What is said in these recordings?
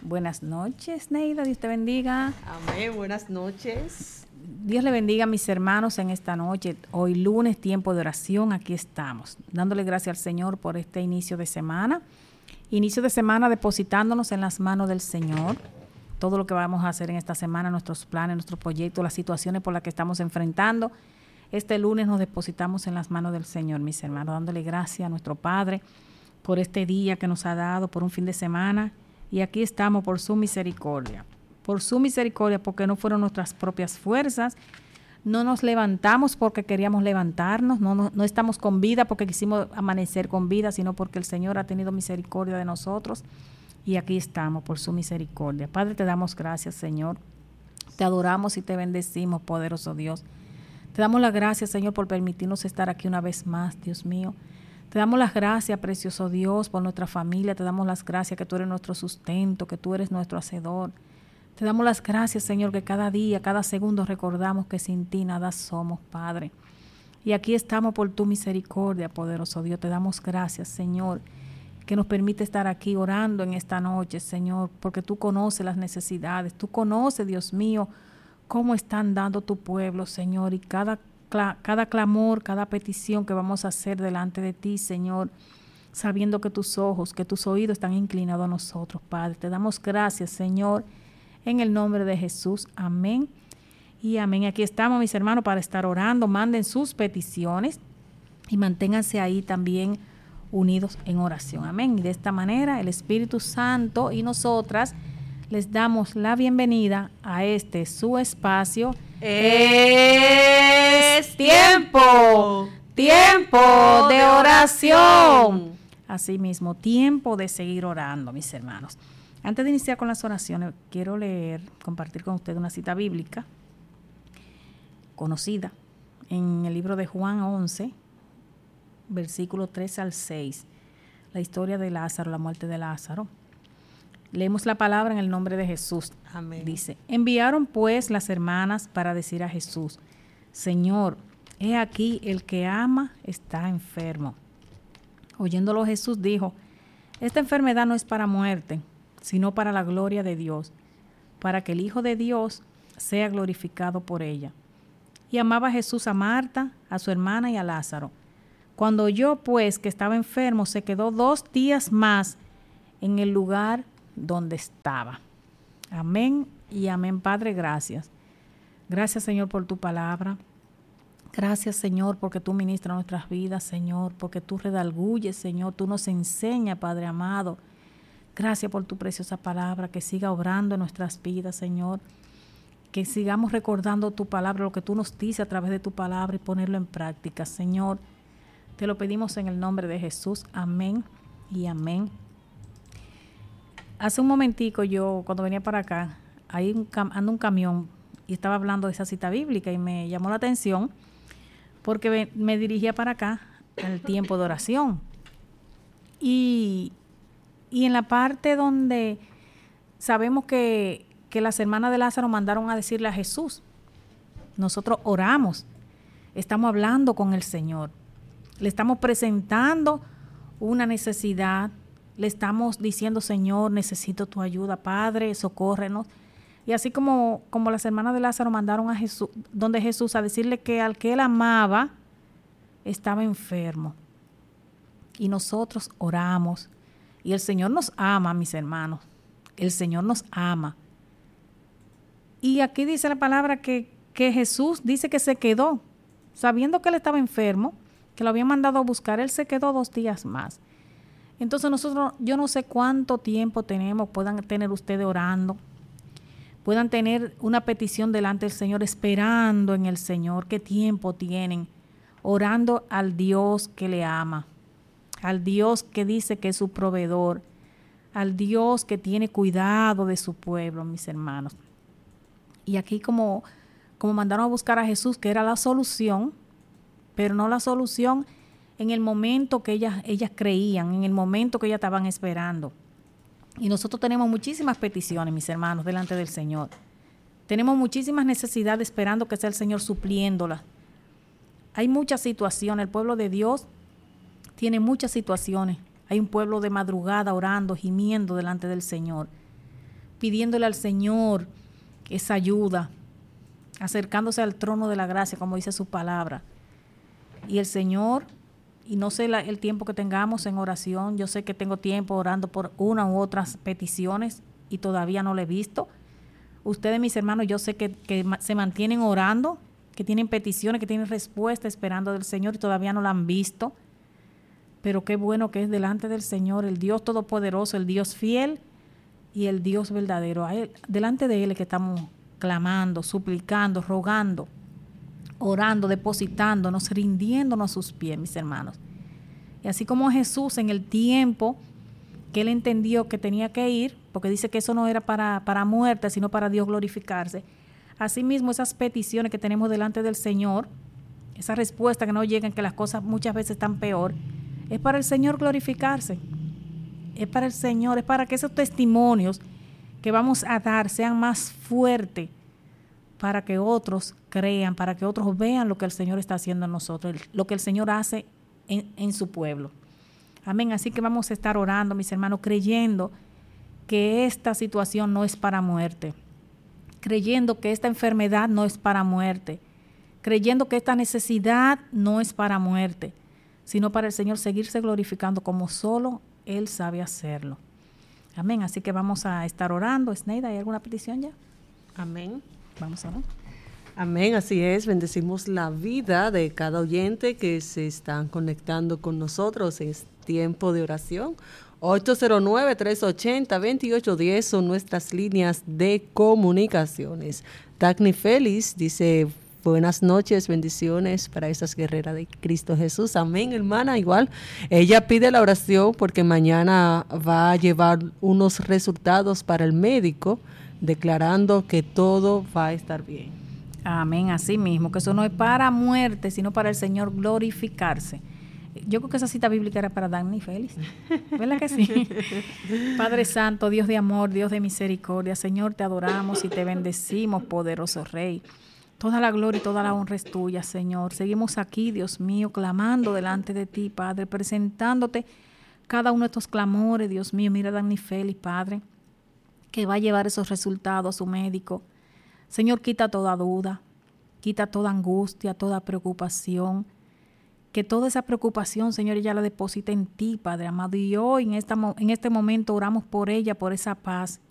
Buenas noches, Neida, Dios te bendiga. Amén, buenas noches. Dios le bendiga a mis hermanos en esta noche. Hoy lunes, tiempo de oración, aquí estamos, dándole gracias al Señor por este inicio de semana. Inicio de semana depositándonos en las manos del Señor. Todo lo que vamos a hacer en esta semana, nuestros planes, nuestros proyectos, las situaciones por las que estamos enfrentando. Este lunes nos depositamos en las manos del Señor, mis hermanos, dándole gracias a nuestro Padre por este día que nos ha dado, por un fin de semana. Y aquí estamos por su misericordia. Por su misericordia, porque no fueron nuestras propias fuerzas. No nos levantamos porque queríamos levantarnos. No estamos con vida porque quisimos amanecer con vida, sino porque el Señor ha tenido misericordia de nosotros. Y aquí estamos por su misericordia. Padre, te damos gracias, Señor. Te adoramos y te bendecimos, poderoso Dios. Te damos las gracias, Señor, por permitirnos estar aquí una vez más, Dios mío. Te damos las gracias, precioso Dios, por nuestra familia. Te damos las gracias que tú eres nuestro sustento, que tú eres nuestro hacedor. Te damos las gracias, Señor, que cada día, cada segundo recordamos que sin ti nada somos, Padre. Y aquí estamos por tu misericordia, poderoso Dios. Te damos gracias, Señor, que nos permite estar aquí orando en esta noche, Señor, porque tú conoces las necesidades. Tú conoces, Dios mío, cómo están dando tu pueblo, Señor, y cada clamor, cada petición que vamos a hacer delante de ti, Señor, sabiendo que tus ojos, que tus oídos están inclinados a nosotros, Padre. Te damos gracias, Señor, en el nombre de Jesús. Amén y amén. Aquí estamos, mis hermanos, para estar orando. Manden sus peticiones y manténganse ahí también unidos en oración. Amén. Y de esta manera, el Espíritu Santo y nosotras les damos la bienvenida a este su espacio. Es tiempo de oración. Así mismo, tiempo de seguir orando, mis hermanos. Antes de iniciar con las oraciones, quiero compartir con ustedes una cita bíblica conocida en el libro de Juan 11, versículo 3 al 6, la historia de Lázaro, la muerte de Lázaro. Leemos la palabra en el nombre de Jesús. Amén. Dice: enviaron pues las hermanas para decir a Jesús: Señor, he aquí el que ama está enfermo. Oyéndolo Jesús dijo: esta enfermedad no es para muerte, sino para la gloria de Dios, para que el Hijo de Dios sea glorificado por ella. Y amaba Jesús a Marta, a su hermana y a Lázaro. Cuando oyó pues que estaba enfermo, se quedó 2 días más en el lugar donde estaba. Amén y amén. Padre, gracias. Gracias, Señor, por tu palabra. Gracias, Señor, porque tú ministras nuestras vidas, Señor, porque tú redarguyes, Señor, tú nos enseñas, Padre amado. Gracias por tu preciosa palabra, que siga obrando en nuestras vidas, Señor. Que sigamos recordando tu palabra, lo que tú nos dices a través de tu palabra y ponerlo en práctica, Señor. Te lo pedimos en el nombre de Jesús. Amén y amén. Hace un momentico yo, cuando venía para acá, anda un camión y estaba hablando de esa cita bíblica y me llamó la atención porque me dirigía para acá al tiempo de oración. Y en la parte donde sabemos que las hermanas de Lázaro mandaron a decirle a Jesús, nosotros oramos, estamos hablando con el Señor, le estamos presentando una necesidad, le estamos diciendo: Señor, necesito tu ayuda, Padre, socórrenos. Y así como las hermanas de Lázaro mandaron a Jesús, donde Jesús, a decirle que al que él amaba estaba enfermo. Y nosotros oramos. Y el Señor nos ama, mis hermanos. El Señor nos ama. Y aquí dice la palabra que Jesús dice que se quedó, sabiendo que él estaba enfermo, que lo habían mandado a buscar, él se quedó 2 días más. Entonces nosotros, yo no sé cuánto tiempo puedan tener ustedes orando, puedan tener una petición delante del Señor, esperando en el Señor. ¿Qué tiempo tienen? Orando al Dios que le ama, al Dios que dice que es su proveedor, al Dios que tiene cuidado de su pueblo, mis hermanos. Y aquí como mandaron a buscar a Jesús, que era la solución, pero no la solución en el momento que ellas creían, en el momento que ellas estaban esperando. Y nosotros tenemos muchísimas peticiones, mis hermanos, delante del Señor. Tenemos muchísimas necesidades esperando que sea el Señor supliéndolas. Hay muchas situaciones. El pueblo de Dios tiene muchas situaciones. Hay un pueblo de madrugada orando, gimiendo delante del Señor. pidiéndole al Señor esa ayuda, acercándose al trono de la gracia, como dice su palabra. Y el Señor, y no sé el tiempo que tengamos en oración, yo sé que tengo tiempo orando por una u otras peticiones y todavía no lo he visto. Ustedes, mis hermanos, yo sé que se mantienen orando, que tienen peticiones, que tienen respuesta esperando del Señor y todavía no la han visto. Pero qué bueno que es delante del Señor, el Dios todopoderoso, el Dios fiel y el Dios verdadero. Delante de Él es que estamos clamando, suplicando, rogando, orando, depositándonos, rindiéndonos a sus pies, mis hermanos. Y así como Jesús en el tiempo que Él entendió que tenía que ir, porque dice que eso no era para muerte, sino para Dios glorificarse. Asimismo, esas peticiones que tenemos delante del Señor, esa respuesta que no llegan, que las cosas muchas veces están peor, es para el Señor glorificarse. Es para el Señor, es para que esos testimonios que vamos a dar sean más fuertes, para que otros crean, para que otros vean lo que el Señor está haciendo en nosotros, lo que el Señor hace en su pueblo. Amén. Así que vamos a estar orando, mis hermanos, creyendo que esta situación no es para muerte, creyendo que esta enfermedad no es para muerte, creyendo que esta necesidad no es para muerte, sino para el Señor seguirse glorificando como solo Él sabe hacerlo. Amén. Así que vamos a estar orando. Sneida, ¿hay alguna petición ya? Amén. Vamos a orar. Amén, así es. Bendecimos la vida de cada oyente que se están conectando con nosotros en este tiempo de oración. 809-380-2810 son nuestras líneas de comunicaciones. Dagny Félix dice: buenas noches, bendiciones para esas guerreras de Cristo Jesús. Amén, hermana. Igual, ella pide la oración porque mañana va a llevar unos resultados para el médico, declarando que todo va a estar bien. Amén, así mismo, que eso no es para muerte, sino para el Señor glorificarse. Yo creo que esa cita bíblica era para Dagny Félix, ¿verdad que sí? Padre Santo, Dios de amor, Dios de misericordia, Señor, te adoramos y te bendecimos, poderoso Rey. Toda la gloria y toda la honra es tuya, Señor. Seguimos aquí, Dios mío, clamando delante de ti, Padre, presentándote cada uno de estos clamores, Dios mío. Mira a Dagny Félix, Padre, que va a llevar esos resultados a su médico. Señor, quita toda duda, quita toda angustia, toda preocupación. Que toda esa preocupación, Señor, ella la deposita en ti, Padre amado. Y hoy, en este momento, oramos por ella, por esa paz,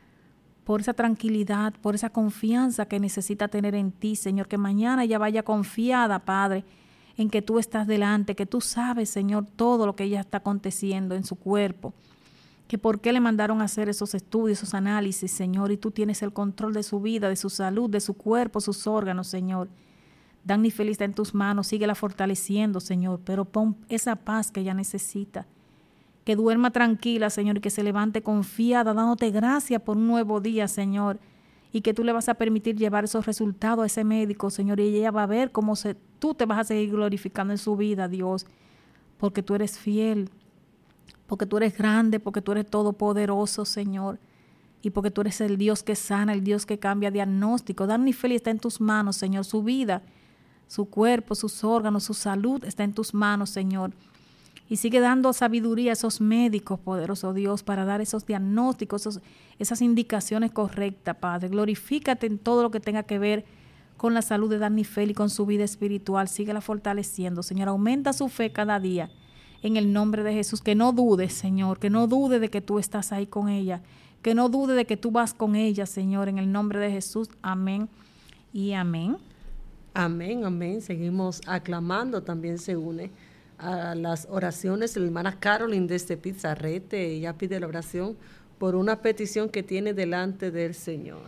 por esa tranquilidad, por esa confianza que necesita tener en ti, Señor. Que mañana ella vaya confiada, Padre, en que tú estás delante, que tú sabes, Señor, todo lo que ella está aconteciendo en su cuerpo. Que por qué le mandaron a hacer esos estudios, esos análisis, Señor, y tú tienes el control de su vida, de su salud, de su cuerpo, sus órganos, Señor. Dagny Félix está en tus manos, síguela fortaleciendo, Señor, pero pon esa paz que ella necesita. Que duerma tranquila, Señor, y que se levante confiada, dándote gracias por un nuevo día, Señor, y que tú le vas a permitir llevar esos resultados a ese médico, Señor, y ella va a ver cómo tú te vas a seguir glorificando en su vida, Dios, porque tú eres fiel, porque tú eres grande, porque tú eres todopoderoso, Señor, y porque tú eres el Dios que sana, el Dios que cambia diagnóstico. Dagny Félix está en tus manos, Señor, su vida, su cuerpo, sus órganos, su salud está en tus manos, Señor. Y sigue dando sabiduría a esos médicos, poderoso Dios, para dar esos diagnósticos, esas indicaciones correctas, Padre. Glorifícate en todo lo que tenga que ver con la salud de Dagny Félix, con su vida espiritual. Síguela fortaleciendo, Señor. Aumenta su fe cada día. En el nombre de Jesús, que no dude, Señor, que no dude de que tú estás ahí con ella, que no dude de que tú vas con ella, Señor, en el nombre de Jesús. Amén y amén. Amén, amén. Seguimos aclamando, también se une a las oraciones de la hermana Carolyn desde Pizarrete. Ella pide la oración por una petición que tiene delante del Señor.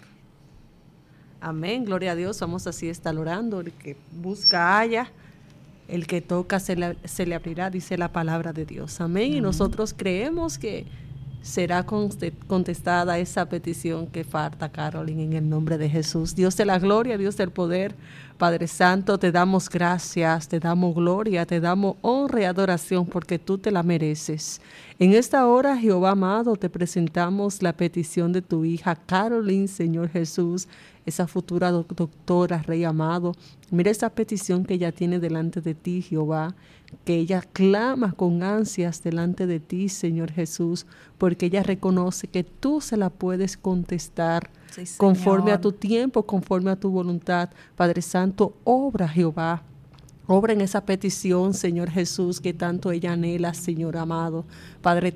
Amén, gloria a Dios. Vamos así a estar orando. El que busca halla, el que toca se le abrirá, dice la palabra de Dios. Amén. Y nosotros creemos que será contestada esa petición que falta, Carolyn, en el nombre de Jesús. Dios de la gloria, Dios del poder, Padre Santo, te damos gracias, te damos gloria, te damos honra y adoración porque tú te la mereces. En esta hora, Jehová amado, te presentamos la petición de tu hija Caroline, Señor Jesús, esa futura doctora, Rey amado. Mira esa petición que ella tiene delante de ti, Jehová, que ella clama con ansias delante de ti, Señor Jesús, porque ella reconoce que tú se la puedes contestar conforme a tu tiempo, conforme a tu voluntad. Padre Santo, obra, Jehová. Obra en esa petición, Señor Jesús, que tanto ella anhela, Señor amado. Padre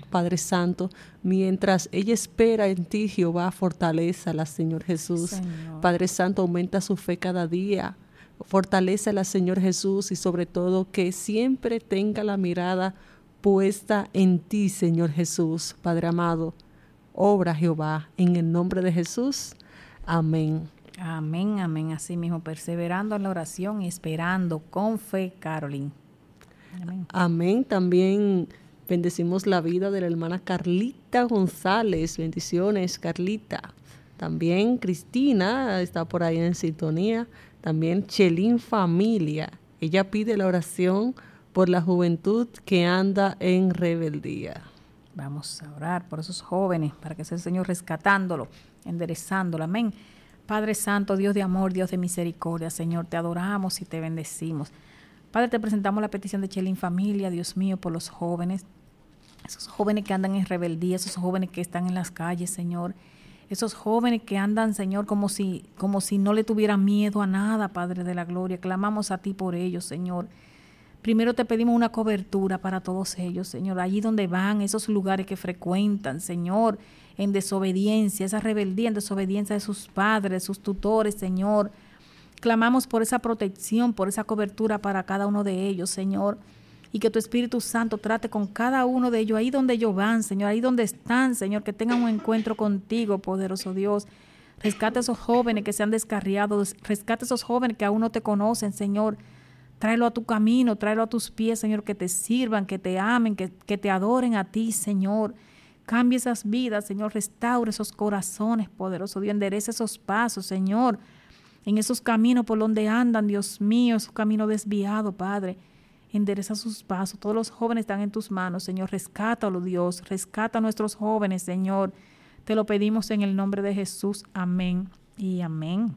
Santo, mientras ella espera en ti, Jehová, fortalézala, Señor Jesús. Señor. Padre Santo, aumenta su fe cada día. Fortalécela, Señor Jesús, y sobre todo que siempre tenga la mirada puesta en ti, Señor Jesús. Padre amado, obra, Jehová, en el nombre de Jesús. Amén. Amén, amén. Así mismo, perseverando en la oración y esperando con fe, Caroline. Amén. Amén. También bendecimos la vida de la hermana Carlita González. Bendiciones, Carlita. También Cristina está por ahí en sintonía. También Chelín Familia. Ella pide la oración por la juventud que anda en rebeldía. Vamos a orar por esos jóvenes, para que sea el Señor rescatándolo, enderezándolo. Amén. Padre Santo, Dios de amor, Dios de misericordia, Señor, te adoramos y te bendecimos. Padre, te presentamos la petición de Chelín Familia, Dios mío, por los jóvenes, esos jóvenes que andan en rebeldía, esos jóvenes que están en las calles, Señor, esos jóvenes que andan, Señor, como si no le tuvieran miedo a nada, Padre de la gloria. Clamamos a ti por ellos, Señor. Primero te pedimos una cobertura para todos ellos, Señor, allí donde van, esos lugares que frecuentan, Señor, en desobediencia, esa rebeldía, en desobediencia de sus padres, de sus tutores, Señor. Clamamos por esa protección, por esa cobertura para cada uno de ellos, Señor, y que tu Espíritu Santo trate con cada uno de ellos, ahí donde ellos van, Señor, ahí donde están, Señor, que tengan un encuentro contigo, poderoso Dios. Rescata a esos jóvenes que se han descarriado, rescata a esos jóvenes que aún no te conocen, Señor. Tráelo a tu camino, tráelo a tus pies, Señor, que te sirvan, que te amen, que te adoren a ti, Señor. Cambia esas vidas, Señor, restaura esos corazones, poderoso Dios, endereza esos pasos, Señor, en esos caminos por donde andan, Dios mío, esos caminos desviados, Padre, endereza sus pasos. Todos los jóvenes están en tus manos, Señor, rescátalo, Dios, rescata a nuestros jóvenes, Señor, te lo pedimos en el nombre de Jesús, amén y amén.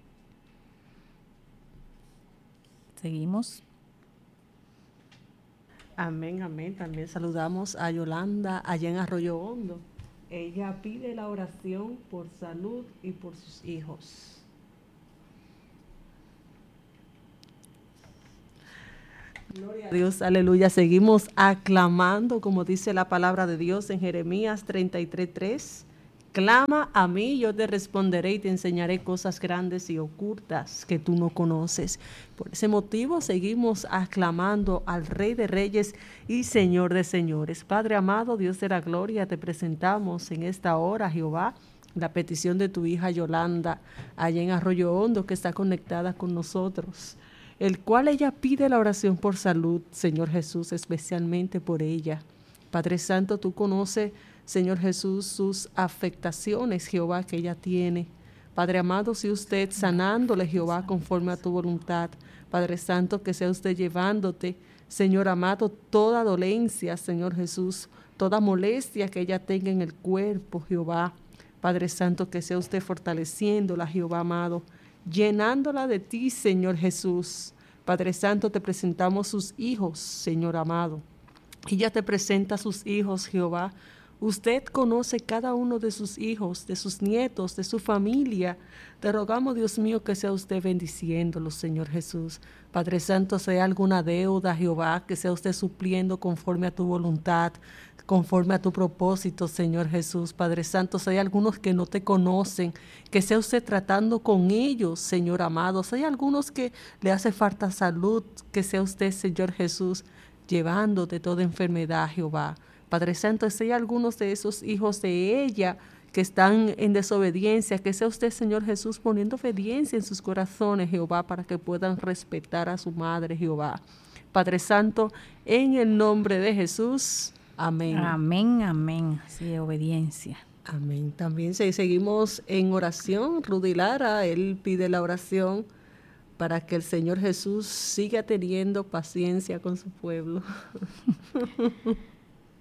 Seguimos. Amén, amén. También saludamos a Yolanda allá en Arroyo Hondo. Ella pide la oración por salud y por sus hijos. Gloria a Dios, aleluya. Seguimos aclamando, como dice la palabra de Dios en Jeremías 33:3. Clama a mí, yo te responderé y te enseñaré cosas grandes y ocultas que tú no conoces. Por ese motivo seguimos aclamando al Rey de Reyes y Señor de Señores. Padre amado, Dios de la gloria, te presentamos en esta hora, Jehová, la petición de tu hija Yolanda, allá en Arroyo Hondo, que está conectada con nosotros, el cual ella pide la oración por salud, Señor Jesús, especialmente por ella. Padre Santo, tú conoces, Señor Jesús, sus afectaciones, Jehová, que ella tiene. Padre amado, sea usted sanándole, Jehová, conforme a tu voluntad. Padre Santo, que sea usted llevándote, Señor amado, toda dolencia, Señor Jesús, toda molestia que ella tenga en el cuerpo, Jehová. Padre Santo, que sea usted fortaleciéndola, Jehová amado, llenándola de ti, Señor Jesús. Padre Santo, te presentamos sus hijos, Señor amado. Ella te presenta a sus hijos, Jehová. Usted conoce cada uno de sus hijos, de sus nietos, de su familia. Te rogamos, Dios mío, que sea usted bendiciéndolos, Señor Jesús. Padre Santo, si hay alguna deuda, Jehová, que sea usted supliendo conforme a tu voluntad, conforme a tu propósito, Señor Jesús. Padre Santo, si hay algunos que no te conocen, que sea usted tratando con ellos, Señor amado. Si hay algunos que le hace falta salud, que sea usted, Señor Jesús, llevándote toda enfermedad, Jehová. Padre Santo, si hay algunos de esos hijos de ella que están en desobediencia, que sea usted, Señor Jesús, poniendo obediencia en sus corazones, Jehová, para que puedan respetar a su madre, Jehová. Padre Santo, en el nombre de Jesús, amén. Amén, amén. Sí, obediencia. Amén. También seguimos en oración. Rudy Lara, él pide la oración para que el Señor Jesús siga teniendo paciencia con su pueblo.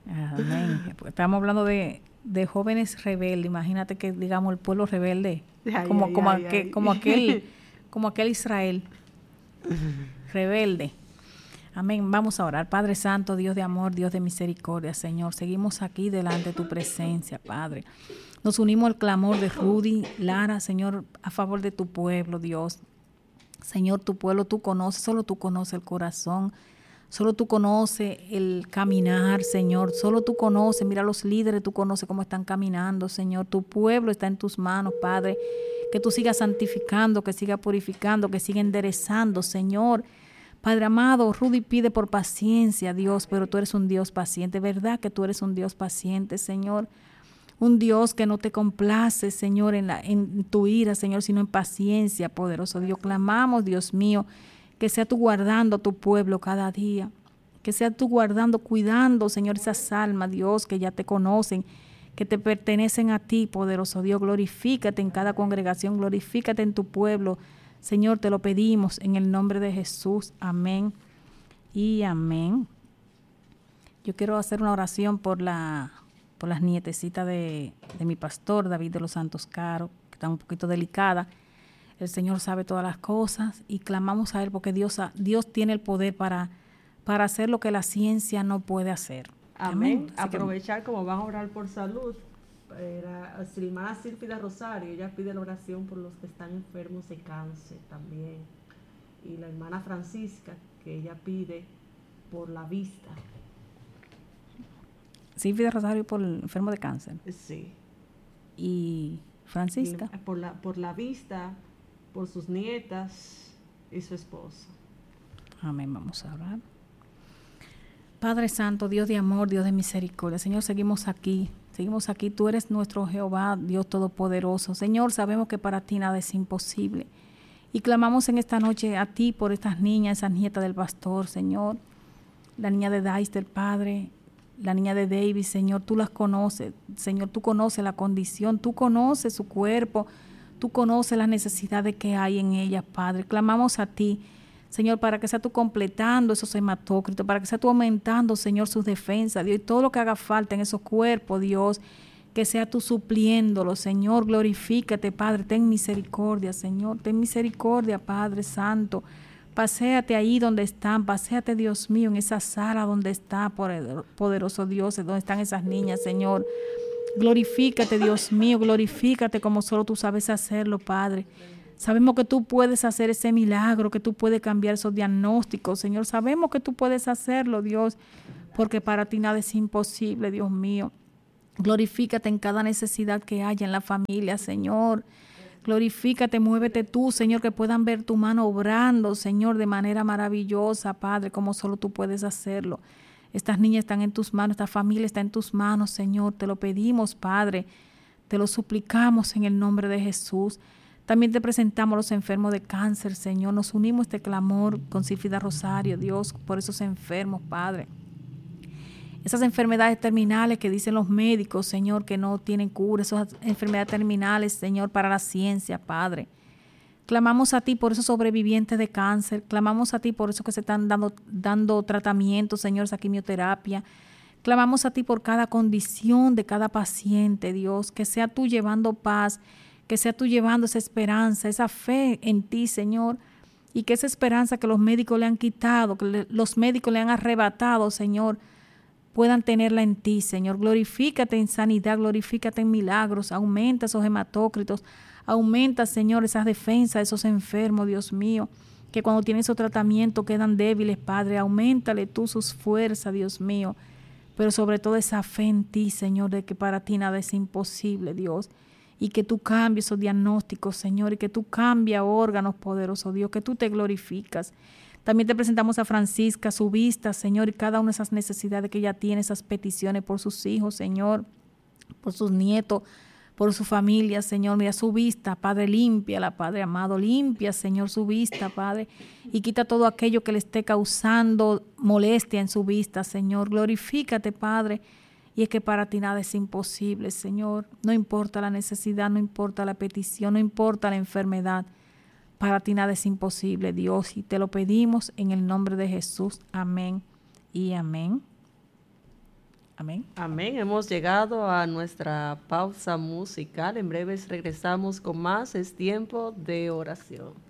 Amén. Pues estamos hablando de jóvenes rebeldes. Imagínate que, digamos, el pueblo rebelde, como aquel Israel rebelde. Amén. Vamos a orar. Padre Santo, Dios de amor, Dios de misericordia, Señor. Seguimos aquí delante de tu presencia, Padre. Nos unimos al clamor de Rudy, Lara, Señor, a favor de tu pueblo, Dios. Señor, tu pueblo tú conoces, solo tú conoces el corazón. Solo tú conoces el caminar, Señor. Solo tú conoces, mira los líderes, tú conoces cómo están caminando, Señor. Tu pueblo está en tus manos, Padre. Que tú sigas santificando, que sigas purificando, que sigas enderezando, Señor. Padre amado, Rudy pide por paciencia, Dios, pero tú eres un Dios paciente, ¿verdad? Que tú eres un Dios paciente, Señor. Un Dios que no te complace, Señor, en tu ira, Señor, sino en paciencia, poderoso Dios. Clamamos, Dios mío, que sea tú guardando a tu pueblo cada día, que sea tú guardando, cuidando, Señor, esas almas, Dios, que ya te conocen, que te pertenecen a ti, poderoso Dios. Glorifícate en cada congregación, glorifícate en tu pueblo, Señor, te lo pedimos en el nombre de Jesús. Amén y amén. Yo quiero hacer una oración por las nietecitas de mi pastor, David de los Santos Caro, que está un poquito delicada. El Señor sabe todas las cosas y clamamos a Él porque Dios tiene el poder para hacer lo que la ciencia no puede hacer. Amén. Aprovechar como van a orar por salud. La hermana Sílfida Rosario, ella pide la oración por los que están enfermos de cáncer también. Y la hermana Francisca, que ella pide por la vista. Sílfida Rosario por el enfermo de cáncer. Sí. Y Francisca. Y por la vista, por sus nietas y su esposo. Amén, vamos a orar. Padre Santo, Dios de amor, Dios de misericordia, Señor, seguimos aquí, tú eres nuestro Jehová, Dios Todopoderoso. Señor, sabemos que para ti nada es imposible. Y clamamos en esta noche a ti por estas niñas, esas nietas del pastor, Señor. La niña de Daister, Padre, la niña de David, Señor, tú las conoces. Señor, tú conoces la condición, tú conoces su cuerpo, tú conoces las necesidades que hay en ellas, Padre. Clamamos a ti, Señor, para que sea tú completando esos hematócritos, para que sea tú aumentando, Señor, sus defensas, Dios, y todo lo que haga falta en esos cuerpos, Dios, que sea tú supliéndolo, Señor. Glorifícate, Padre, ten misericordia, Señor, ten misericordia, Padre Santo. Paséate ahí donde están, paséate, Dios mío, en esa sala donde está, poderoso Dios, donde están esas niñas, Señor. Glorifícate, Dios mío, glorifícate como solo tú sabes hacerlo, Padre. Sabemos que tú puedes hacer ese milagro, que tú puedes cambiar esos diagnósticos, Señor. Sabemos que tú puedes hacerlo, Dios, porque para ti nada es imposible, Dios mío. Glorifícate en cada necesidad que haya en la familia, Señor. Glorifícate, muévete tú, Señor, que puedan ver tu mano obrando, Señor, de manera maravillosa, Padre, como solo tú puedes hacerlo. Estas niñas están en tus manos, esta familia está en tus manos, Señor. Te lo pedimos, Padre. Te lo suplicamos en el nombre de Jesús. También te presentamos a los enfermos de cáncer, Señor. Nos unimos a este clamor con Sílfida Rosario, Dios, por esos enfermos, Padre. Esas enfermedades terminales que dicen los médicos, Señor, que no tienen cura. Esas enfermedades terminales, Señor, para la ciencia, Padre. Clamamos a ti por esos sobrevivientes de cáncer. Clamamos a ti por esos que se están dando tratamiento, Señor, esa quimioterapia. Clamamos a ti por cada condición de cada paciente, Dios. Que sea tú llevando paz, que sea tú llevando esa esperanza, esa fe en ti, Señor, y que esa esperanza que los médicos le han quitado, que los médicos le han arrebatado, Señor, puedan tenerla en ti, Señor. Glorifícate en sanidad, glorifícate en milagros, aumenta esos hematócritos, aumenta, Señor, esas defensas de esos enfermos, Dios mío, que cuando tienen esos tratamientos quedan débiles, Padre. Auméntale tú sus fuerzas, Dios mío, pero sobre todo esa fe en ti, Señor, de que para ti nada es imposible, Dios. Y que tú cambies esos diagnósticos, Señor, y que tú cambies órganos, poderoso Dios, que tú te glorificas. También te presentamos a Francisca, su vista, Señor, y cada una de esas necesidades que ella tiene, esas peticiones por sus hijos, Señor, por sus nietos, por su familia, Señor. Mira su vista, Padre, límpiala, Padre amado, limpia, Señor, su vista, Padre, y quita todo aquello que le esté causando molestia en su vista, Señor. Glorifícate, Padre. Y es que para ti nada es imposible, Señor. No importa la necesidad, no importa la petición, no importa la enfermedad. Para ti nada es imposible, Dios. Y te lo pedimos en el nombre de Jesús. Amén y amén. Amén. Amén. Hemos llegado a nuestra pausa musical. En breves regresamos con más. Es tiempo de oración.